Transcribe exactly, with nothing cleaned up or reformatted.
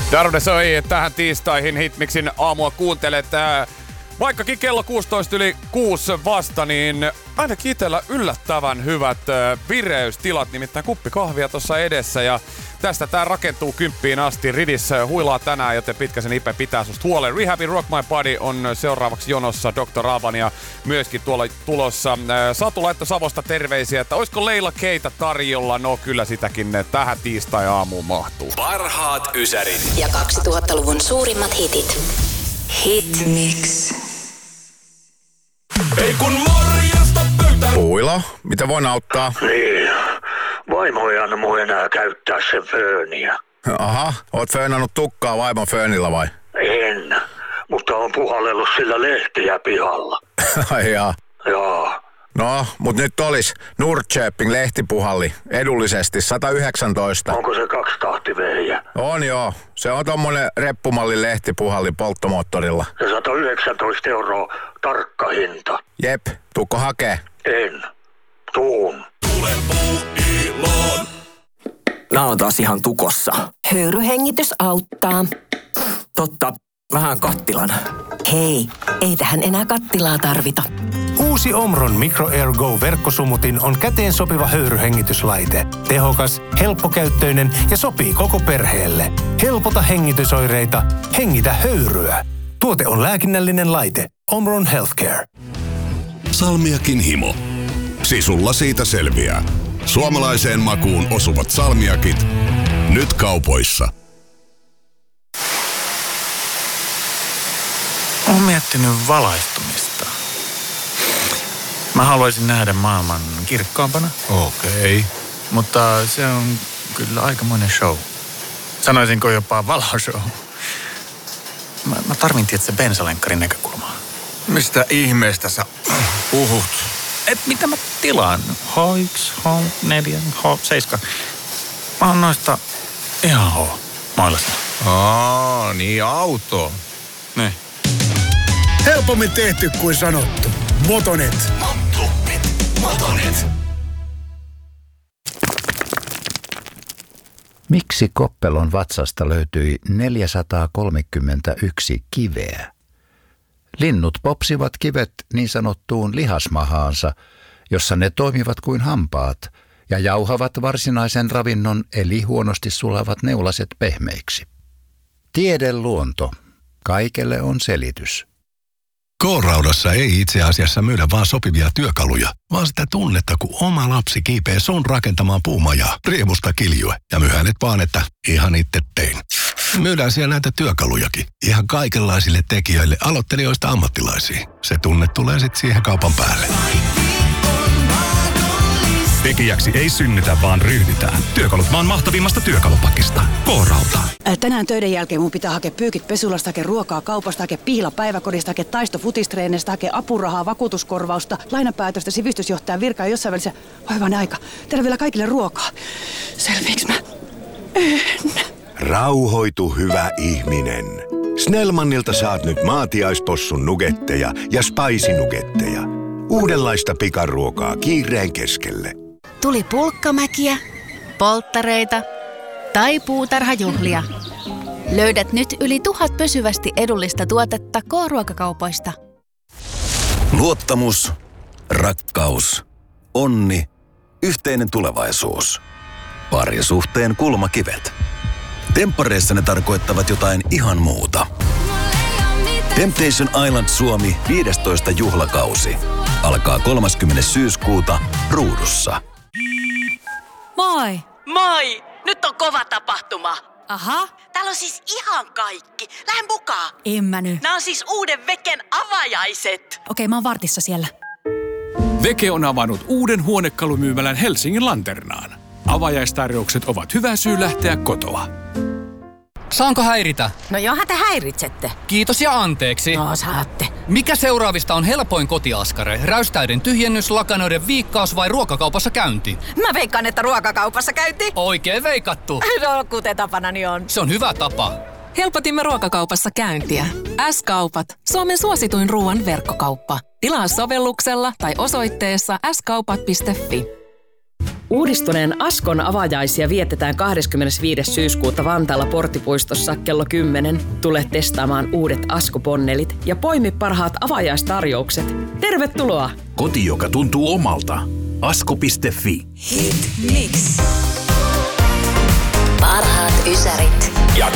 Darude soi tähän tiistaihin Hitmixin aamua kuuntelet. Vaikkakin kello kuusitoista yli kuusi vasta, niin ainakin itsellä yllättävän hyvät vireystilat, nimittäin kuppi kahvia tuossa edessä. Ja tästä tää rakentuu kymppiin asti. Ridissä huilaa tänään, joten Pitkäsen Ipe pitää susta huolen. Rehabin Rock My Body on seuraavaksi jonossa. doktor Alban ja myöskin tuolla tulossa. Satu laittoi Savosta terveisiä, että olisiko Leila Keita tarjolla? No kyllä sitäkin tähän tiistai-aamuun mahtuu. Parhaat ysärit. Ja kaksituhattaluvun suurimmat hitit. Hitmix. Ei kun morjesta pöytään. Puilo, mitä voin auttaa? Niin, vaimo ei anna mun enää käyttää sen fööniä. Aha, oot föönannut tukkaa vaimon föönillä vai? En, mutta on puhallellut sillä lehtiä pihalla. Ai jaa. Joo. No, mut nyt olis Nordköping lehtipuhalli edullisesti sata yhdeksäntoista. Onko se kaksitahtivehjä? On joo, se on tommonen reppumallin lehtipuhalli polttomoottorilla. Ja sata yhdeksäntoista euroa tarkka hinta. Jep, tuukko hakee? En. Tuun. Tule Puuiloon. Nää on taas ihan tukossa. Höyryhengitys auttaa. Totta, vähän kattilan. Hei, ei tähän enää kattilaa tarvita. Uusi Omron Micro Air Go -verkkosumutin on käteen sopiva höyryhengityslaite. Tehokas, helppokäyttöinen ja sopii koko perheelle. Helpota hengitysoireita, hengitä höyryä. Tuote on lääkinnällinen laite. Omron Healthcare. Salmiakin himo. Sisulla siitä selviää. Suomalaiseen makuun osuvat salmiakit. Nyt kaupoissa. Olen miettinyt valaistumista. Mä haluaisin nähdä maailman kirkkaampana. Okei. Okay. Mutta se on kyllä aikamoinen show. Sanoisinko jopa valoshow. Mä, mä tarvin tietysti bensalenkkarin näkökulmaa. Mistä ihmeestä sä puhut? Et mitä mä tilaan? H yksi, H neljä, H seitsemän. Mä oon noista ihan H. Maalasin. Aa, niin auto. Niin. Helpommin tehty kuin sanottu. Motonet. Motonet. Motonet. Miksi Koppelon vatsasta löytyi neljäsataakolmekymmentäyksi kiveä? Linnut popsivat kivet niin sanottuun lihasmahaansa, jossa ne toimivat kuin hampaat ja jauhavat varsinaisen ravinnon eli huonosti sulavat neulaset pehmeiksi. Tiedeluonto. Kaikelle on selitys. K-raudassa ei itse asiassa myydä vaan sopivia työkaluja, vaan sitä tunnetta, kun oma lapsi kiipee sun rakentamaan puumajaa, riemusta kiljue ja myy hänet vaan, että ihan itse tein. Myydään siellä näitä työkalujakin, ihan kaikenlaisille tekijöille, aloittelijoista ammattilaisiin. Se tunne tulee sitten siihen kaupan päälle. Tekijäksi ei synnytä, vaan ryhdytään. Työkalut maan mahtavimmasta työkalupakista. K-rauta. Tänään töiden jälkeen mun pitää hakea pyykit pesulasta, hakea ruokaa kaupasta, hakea piila päiväkodista, hakea taisto futistreenestä, hakea apurahaa, vakuutuskorvausta, lainapäätöstä, sivistysjohtajan virkaa ja jossain välissä. Vai hyvänen aika. Tehdään vielä kaikille ruokaa. Selviiks mä? En. Rauhoitu, hyvä ihminen. Snellmanilta saat nyt maatiaispossun nugetteja ja spicy-nugetteja. Uudenlaista pikaruokaa kiireen keskelle. Tuli pulkkamäkiä, polttareita tai puutarhajuhlia. Löydät nyt yli tuhat pysyvästi edullista tuotetta K-ruokakaupoista. Luottamus, rakkaus, onni, yhteinen tulevaisuus. Parisuhteen kulmakivet. Temppareissa ne tarkoittavat jotain ihan muuta. Temptation Island Suomi viidestoista juhlakausi. Alkaa kolmaskymmenes syyskuuta Ruudussa. Moi! Moi! Nyt on kova tapahtuma. Aha. Täällä on siis ihan kaikki. Lähden mukaan. En mä nyt. Nämä on siis uuden Veken avajaiset. Okei, mä oon vartissa siellä. Veke on avannut uuden huonekalumyymälän Helsingin Lanternaan. Avajaistarjoukset ovat hyvä syy lähteä kotoa. Saanko häiritä? No johan te häiritsette. Kiitos ja anteeksi. No saatte. Mikä seuraavista on helpoin kotiaskare? Räystäiden tyhjennys, lakanoiden viikkaus vai ruokakaupassa käynti? Mä veikkaan, että ruokakaupassa käynti. Oikein veikattu. No kuten tapanani on. Se on hyvä tapa. Helpotimme ruokakaupassa käyntiä. S-kaupat. Suomen suosituin ruoan verkkokauppa. Tilaa sovelluksella tai osoitteessa s kaupat piste fi. Uudistuneen Askon avajaisia vietetään kahdeskymmenesviides syyskuuta Vantaalla Porttipuistossa kello kymmenen. Tule testaamaan uudet Asko-ponnelit ja poimi parhaat avajaistarjoukset. Tervetuloa! Koti, joka tuntuu omalta. asko piste fi. Hit Mix. Parhaat ysärit. Ja